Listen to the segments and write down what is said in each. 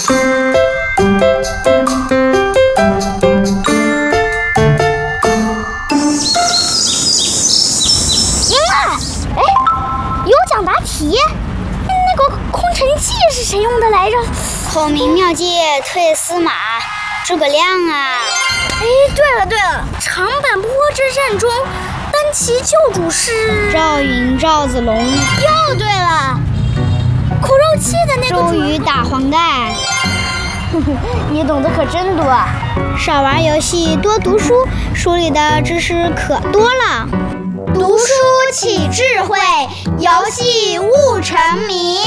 是谁用的来着？ 孔明妙计退司马，诸葛亮啊！ 哎，对了，长坂坡之战中，单骑救主是赵云、赵子龙。 又对了，苦肉计的那个周瑜打黄盖。 你懂得可真多。 少玩游戏，多读书，书里的知识可多了。 读书起智慧，游戏悟沉迷。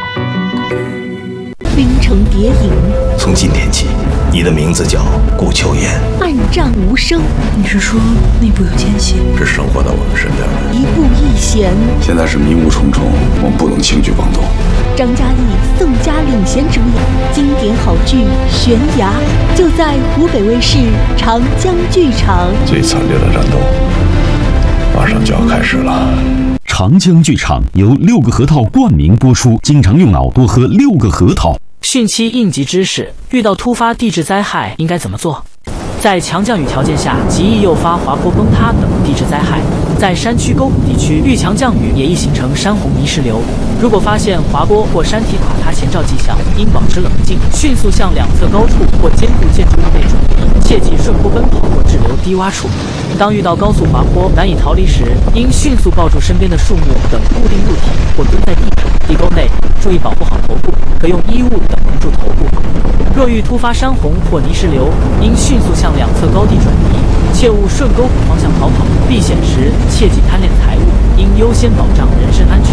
冰城谍影， 从今天起，你的名字叫顾秋言。 暗战无声， 你是说内部有奸细？ 是生活在我们身边的。 一步一险。 现在是迷雾重重，我们不能轻举妄动。 张嘉译、宋佳领衔主演经典好剧《悬崖》，就在湖北卫视长江剧场。 最惨烈的战斗马上就要开始了。 长江剧场由6个核桃冠名播出，经常用脑多喝6个核桃。 汛期应急知识：遇到突发地质灾害应该怎么做？在强降雨条件下，极易诱发滑坡、崩塌等地质灾害。在山区沟谷地区，遇强降雨也易形成山洪泥石流。如果发现滑坡或山体垮塌前兆迹象，应保持冷静，迅速向两侧高处或坚固建筑物内转移，切忌顺坡奔跑或滞留低洼处。当遇到高速滑坡难以逃离时，应迅速抱住身边的树木等固定物体，或蹲在地上、地沟内，注意保护好头部，可用衣物等蒙住头部。若遇突发山洪或泥石流，应迅速向两侧高地转移，切勿顺沟谷方向逃跑。避险时切忌贪恋财物，应优先保障人身安全。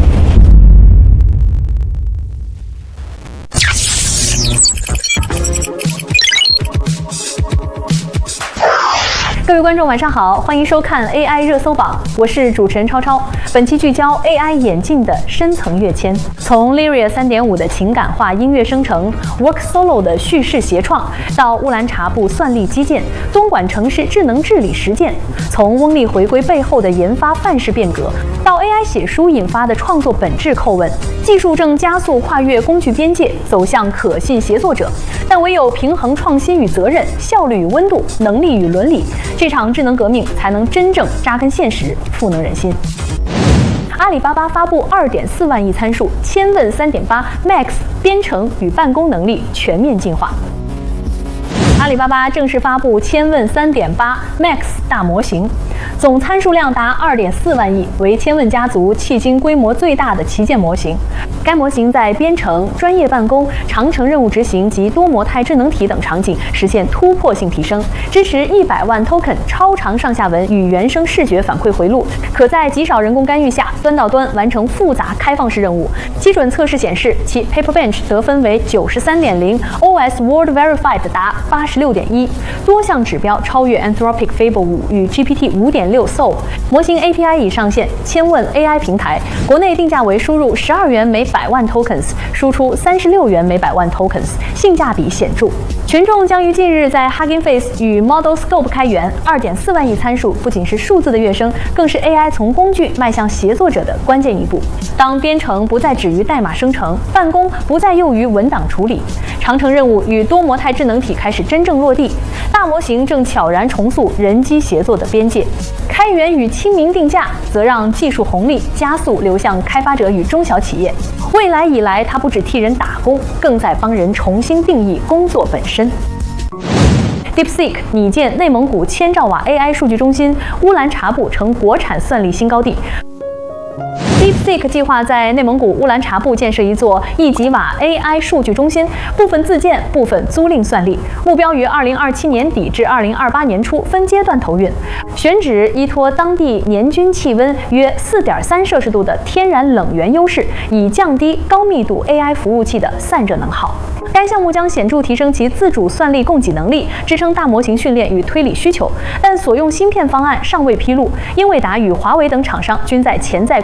各位观众晚上好，欢迎收看 AI 热搜榜，我是主持人超超。本期聚焦 AI 演进的深层跃迁，从 Lyria 3.5 的情感化音乐生成 ，Work Solo 的叙事协创，到乌兰察布算力基建，东莞城市智能治理实践，从翁立回归背后的研发范式变革，到 AI 写书引发的创作本质叩问，技术正加速跨越工具边界，走向可信协作者。但唯有平衡创新与责任、效率与温度、能力与伦理，这场智能革命才能真正扎根现实，赋能人心。阿里巴巴发布2.4万亿参数，千问3.8 Max 编程与办公能力全面进化。阿里巴巴正式发布千问3.8 Max 大模型，总参数量达2.4万亿，为千问家族迄今规模最大的旗舰模型。该模型在编程、专业办公、长程任务执行及多模态智能体等场景实现突破性提升，支持100万 token 超长上下文与原生视觉反馈回路，可在极少人工干预下端到端完成复杂开放式任务。基准测试显示，其 Paperbench 得分为93.0 ，OS Word Verified 达86.1，多项指标超越 Anthropic Fable 5与 GPT 5.6 Soul。模型 API 已上线，千问 AI 平台国内定价为输入12元每100万 tokens， 输出36元每100万 tokens， 性价比显著。群众将于近日在 Hugging Face 与 Model Scope 开源。2.4万亿参数不仅是数字的跃升，更是 AI 从工具迈向协作者的关键一步。当编程不再止于代码生成，办公不再囿于文档处理，长程任务与多模态智能体开始真正落地，大模型正悄然重塑人机协作的边界。开源与亲民定价，则让技术红利加速流向开发者与中小企业。未来以来，它不只替人打工，更在帮人重新定义工作本身。DeepSeek 拟建内蒙古1000兆瓦 AI 数据中心，乌兰察布成国产算力新高地。DeepSeek 计划在内蒙古乌兰察布建设一座1吉瓦 AI 数据中心，部分自建，部分租赁算力，目标于2027年底至2028年初分阶段投运。选址依托当地年均气温约4.3摄氏度的天然冷源优势，以降低高密度 AI 服务器的散热能耗。该项目将显著提升其自主算力供给能力，支撑大模型训练与推理需求，但所用芯片方案尚未披露。英伟达与华为等厂商均在潜在供应之列。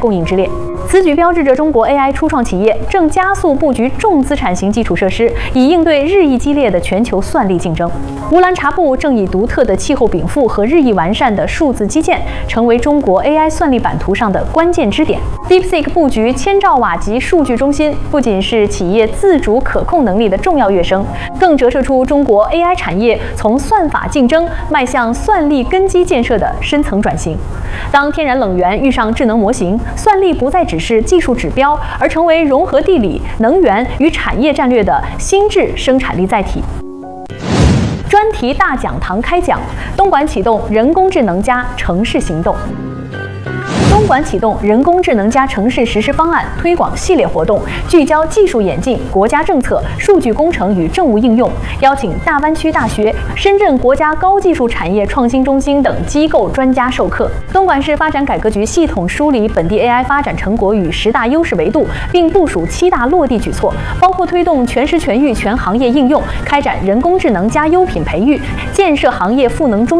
此举标志着中国 AI 初创企业正加速布局重资产型基础设施，以应对日益激烈的全球算力竞争。乌兰察布正以独特的气候禀赋和日益完善的数字基建，成为中国 AI 算力版图上的关键支点。DeepSeek 布局1000兆瓦级数据中心，不仅是企业自主可控能力的重要跃升，更折射出中国 AI 产业从算法竞争迈向算力根基建设的深层转型。当天然冷源遇上智能模型，算力不再只是技术指标，而成为融合地理、能源与产业战略的心智生产力载体。专题大讲堂开讲，东莞启动人工智能加城市行动。东莞启动人工智能加城市实施方案推广系列活动，聚焦技术演进、国家政策、数据工程与政务应用，邀请大湾区大学、深圳国家高技术产业创新中心等机构专家授课。东莞市发展改革局系统梳理本地 AI 发展成果与10大优势维度，并部署7大落地举措，包括推动全时全域全行业应用，开展人工智能加优品培育，建设行业赋能中